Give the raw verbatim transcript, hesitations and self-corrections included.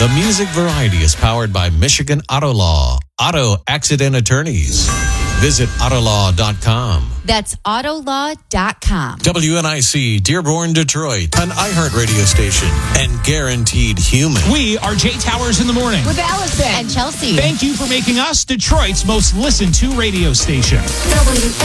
The Music Variety is powered by Michigan Auto Law, Auto Accident Attorneys. Visit autolaw dot com. That's autolaw dot com. W N I C, Dearborn, Detroit, an iHeart radio station and guaranteed human. We are Jay Towers in the morning. With Allison and Chelsea. Thank you for making us Detroit's most listened to radio station. W